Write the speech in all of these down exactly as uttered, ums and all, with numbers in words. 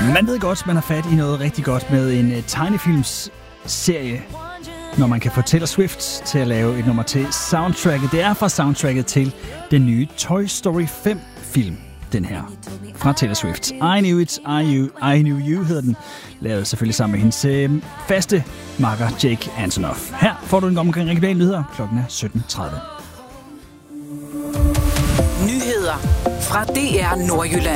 Man ved godt, man har fat i noget rigtig godt med en uh, tegnefilmsserie, når man kan få Taylor Swift til at lave et nummer til soundtracket. Det er fra soundtracket til den nye Toy Story fem-film, den her, fra Taylor Swift. I Knew It, I Knew, I Knew You hedder den, lavet selvfølgelig sammen med hendes øh, faste makker Jake Antonoff. Her får du en omkring regionale nyheder. Klokken er sytten tredive. Nyheder fra D R Nordjylland.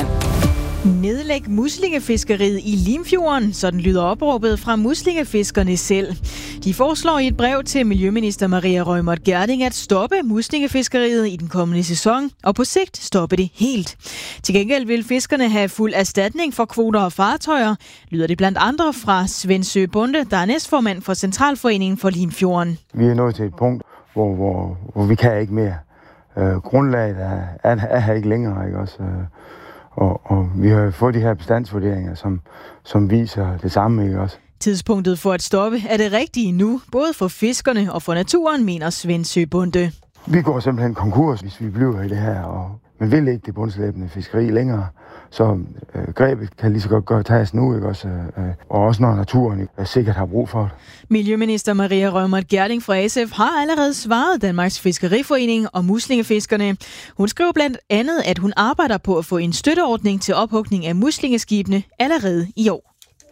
Nedlæg muslingefiskeriet i Limfjorden, sådan lyder opråbet fra muslingefiskerne selv. De foreslår i et brev til Miljøminister Maria Reumert Gjerding at stoppe muslingefiskeriet i den kommende sæson, og på sigt stoppe det helt. Til gengæld vil fiskerne have fuld erstatning for kvoter og fartøjer, lyder det blandt andre fra Svend Bonde, der er næstformand for Centralforeningen for Limfjorden. Vi er nået til et punkt, hvor, hvor, hvor vi kan ikke mere. Øh, grundlaget er, er, er her ikke længere, ikke også? Og, og vi har fået de her bestandsvurderinger, som, som viser det samme, ikke også? Tidspunktet for at stoppe er det rigtige nu, både for fiskerne og for naturen, mener Svend Bonde. Vi går simpelthen konkurs, hvis vi bliver i det her, og man vil ikke det bundslæbende fiskeri længere. Så øh, grebet kan lige så godt gøre tages nu, ikke også? Øh, og også når naturen ikke, sikkert har brug for det. Miljøminister Maria Reumert Gjerding fra S F har allerede svaret Danmarks Fiskeriforening og muslingefiskerne. Hun skriver blandt andet, at hun arbejder på at få en støtteordning til ophugning af muslingeskibene allerede i år.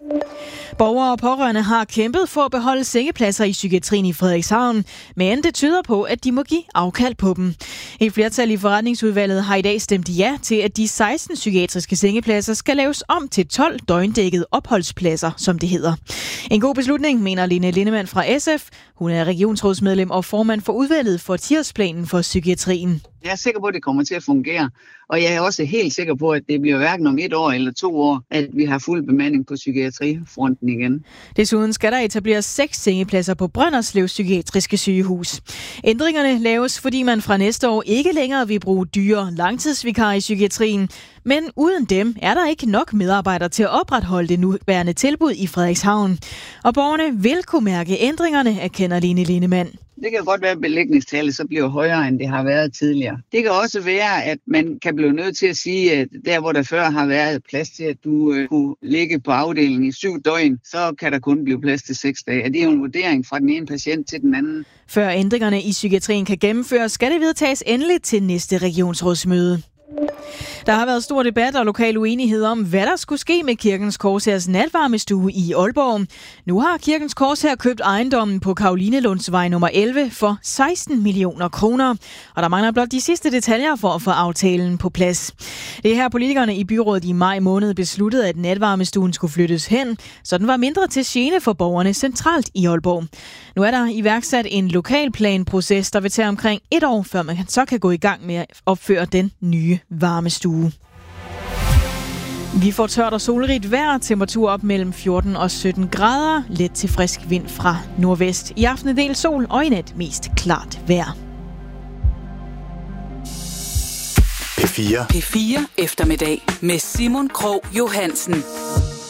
Borgere og pårørende har kæmpet for at beholde sengepladser i psykiatrien i Frederikshavn, men det tyder på, at de må give afkald på dem. Et flertal i forretningsudvalget har i dag stemt ja til, at de seksten psykiatriske sengepladser skal laves om til tolv døgndækkede opholdspladser, som det hedder. En god beslutning, mener Line Lindemann fra S F. Hun er regionsrådsmedlem og formand for udvalget for ti-årsplanen for psykiatrien. Jeg er sikker på, at det kommer til at fungere, og jeg er også helt sikker på, at det bliver hverken om et år eller to år, at vi har fuld bemanding på psykiatrifronten igen. Desuden skal der etableres seks sengepladser på Brønderslev Psykiatriske Sygehus. Ændringerne laves, fordi man fra næste år ikke længere vil bruge dyre langtidsvikarer i psykiatrien, men uden dem er der ikke nok medarbejdere til at opretholde det nuværende tilbud i Frederikshavn. Og borgerne vil kunne mærke ændringerne, erkender Line Lindemann. Det kan godt være, at belægningstallet så bliver højere, end det har været tidligere. Det kan også være, at man kan blive nødt til at sige, at der, hvor der før har været plads til, at du øh, kunne ligge på afdelingen i syv døgn, så kan der kun blive plads til seks dage. Det er jo en vurdering fra den ene patient til den anden. Før ændringerne i psykiatrien kan gennemføres, skal det vedtages endeligt til næste regionsrådsmøde. Der har været stor debat og lokal uenighed om, hvad der skulle ske med Kirkens Korshærs natvarmestue i Aalborg. Nu har Kirkens Korshær købt ejendommen på Karolinelundsvej nummer elleve for seksten millioner kroner. Og der mangler blot de sidste detaljer for at få aftalen på plads. Det er her politikerne i byrådet i maj måned besluttede, at natvarmestuen skulle flyttes hen, så den var mindre til gene for borgerne centralt i Aalborg. Nu er der iværksat en lokalplanproces, der vil tage omkring et år, før man så kan gå i gang med at opføre den nye varmestue. Vi får tørt og solrigt vejr, temperatur op mellem fjorten og sytten grader, let til frisk vind fra nordvest. I aften en del sol og i nat mest klart vejr. P fire. P fire eftermiddag med Simon Krog Johansen.